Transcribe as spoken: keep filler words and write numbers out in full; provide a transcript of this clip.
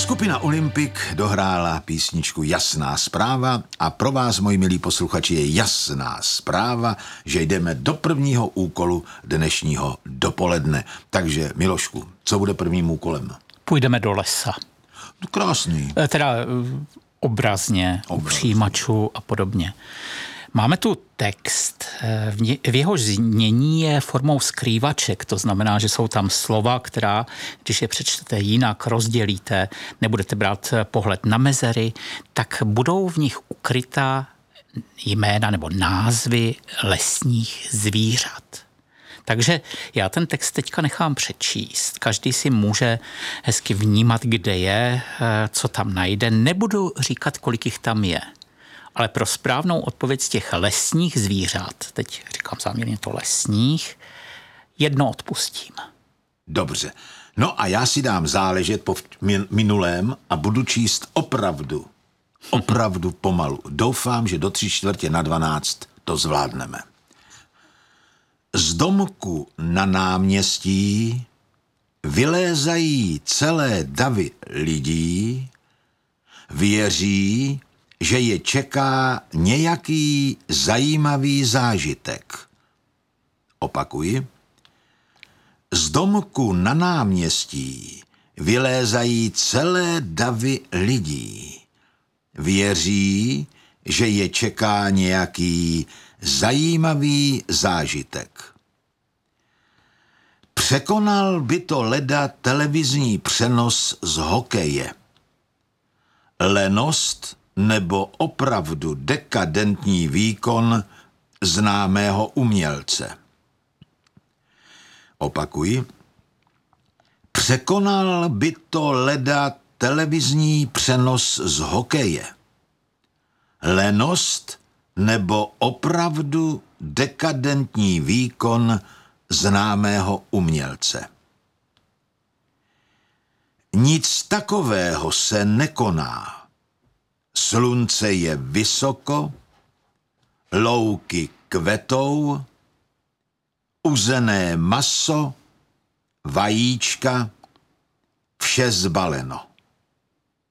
Skupina Olympik dohrála písničku Jasná zpráva a pro vás, moji milí posluchači, je jasná zpráva, že jdeme do prvního úkolu dnešního dopoledne. Takže, Milošku, co bude prvním úkolem? Půjdeme do lesa. Krásný. Teda obrazně, u přijímačů a podobně. Máme tu text, v jeho znění je formou skrývaček, to znamená, že jsou tam slova, která, když je přečtete jinak, rozdělíte, nebudete brát pohled na mezery, tak budou v nich ukryta jména nebo názvy lesních zvířat. Takže já ten text teďka nechám přečíst. Každý si může hezky vnímat, kde je, co tam najde. Nebudu říkat, kolik jich tam je. Ale pro správnou odpověď z těch lesních zvířat, teď říkám záměrně to lesních, jedno odpustím. Dobře. No a já si dám záležet po minulém a budu číst opravdu, opravdu pomalu. Doufám, že do tři čtvrtě na dvanáct to zvládneme. Z domku na náměstí vylézají celé davy lidí, věří, že je čeká nějaký zajímavý zážitek. Opakuji. Z domku na náměstí vylézají celé davy lidí. Věří, že je čeká nějaký zajímavý zážitek. Překonal by to leda televizní přenos z hokeje. Lenost nebo opravdu dekadentní výkon známého umělce. Opakuji. Překonal by to leda televizní přenos z hokeje. Lenost nebo opravdu dekadentní výkon známého umělce. Nic takového se nekoná. Slunce je vysoko, louky kvetou, uzené maso, vajíčka, vše zbaleno.